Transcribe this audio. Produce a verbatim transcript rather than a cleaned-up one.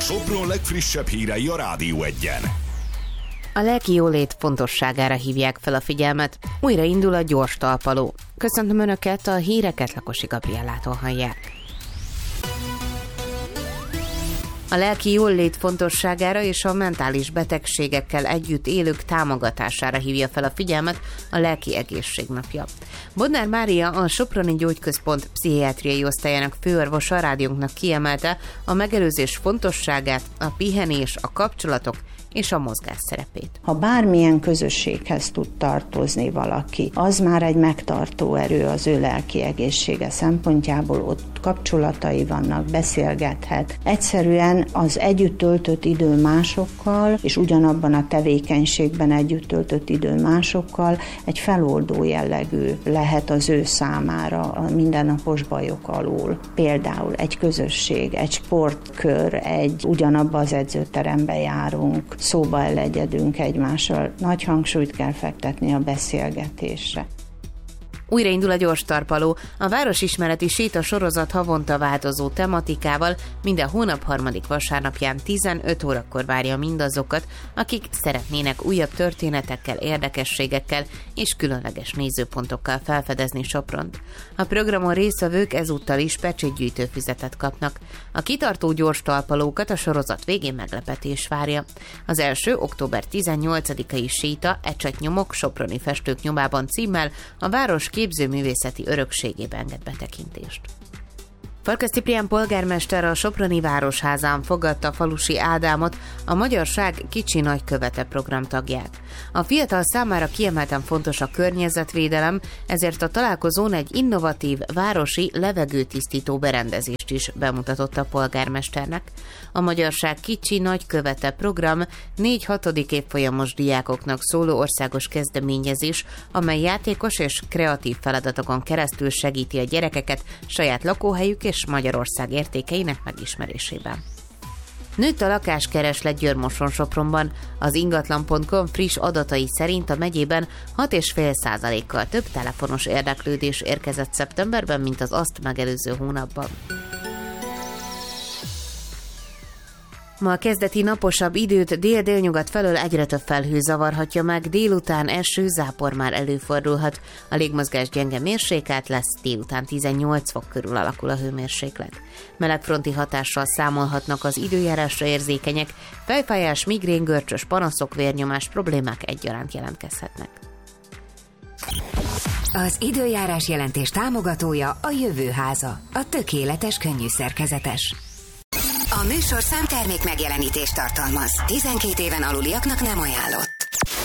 Sopron legfrissebb hírei a Rádió Egyen. A lelki jólét fontosságára hívják fel a figyelmet. Újra indul a gyors talpaló. Köszöntöm Önöket, a híreket Lakosi Gabriellától hallják. A lelki jólét fontosságára és a mentális betegségekkel együtt élők támogatására hívja fel a figyelmet a Lelki Egészség Napja. Bodnár Mária, a Soproni Gyógyközpont pszichiátriai osztályának főorvosa rádiónknak kiemelte a megelőzés fontosságát, a pihenés, a kapcsolatok és a mozgás szerepét. Ha bármilyen közösséghez tud tartozni valaki, az már egy megtartó erő az ő lelki egészsége szempontjából, ott kapcsolatai vannak, beszélgethet. Egyszerűen az együtt töltött idő másokkal, és ugyanabban a tevékenységben együtt töltött idő másokkal egy feloldó jellegű lehet az ő számára a mindennapos bajok alól. Például egy közösség, egy sportkör, egy ugyanabba az edzőterembe járunk, szóba elegyedünk egymással. Nagy hangsúlyt kell fektetni a beszélgetésre. Újraindul a gyors talpaló, a városismereti séta sorozat havonta változó tematikával minden hónap harmadik vasárnapján tizenöt órakor várja mindazokat, akik szeretnének újabb történetekkel, érdekességekkel és különleges nézőpontokkal felfedezni Sopront. A programon résztvevők ezúttal is pecsétgyűjtőfüzetet kapnak. A kitartó gyors talpalókat a sorozat végén meglepetés várja. Az első október tizennyolcadikai séta Ecsetnyomok soproni festők nyomában címmel a város képzőművészeti örökségébe enged betekintést. Farkas Ciprián polgármester a Soproni Városházán fogadta Falusi Ádámot, a Magyarság kicsi nagykövete program tagját. A fiatal számára kiemelten fontos a környezetvédelem, ezért a találkozón egy innovatív városi levegőtisztító berendezést is bemutatott a polgármesternek. A Magyarság kicsi nagykövete program négy-hatodik évfolyamos diákoknak szóló országos kezdeményezés, amely játékos és kreatív feladatokon keresztül segíti a gyerekeket saját lakóhelyük és Magyarország értékeinek megismerésében. Nőtt a lakáskereslet Győr-Moson-Sopronban. Az ingatlan pont com friss adatai szerint a megyében hat egész öt százalékkal több telefonos érdeklődés érkezett szeptemberben, mint az azt megelőző hónapban. Ma a kezdeti naposabb időt dél-délnyugat felől egyre több felhő zavarhatja meg, délután eső, zápor már előfordulhat. A légmozgás gyenge mérsékelt lesz, délután tizennyolc fok körül alakul a hőmérséklet. Melegfronti hatással számolhatnak az időjárásra érzékenyek, fejfájás, migrén, görcsös panaszok, vérnyomás problémák egyaránt jelentkezhetnek. Az időjárás jelentés támogatója a Jövőháza, a tökéletes könnyű szerkezetes. A műsorszám termék megjelenítést tartalmaz. tizenkét éven aluliaknak nem ajánlott.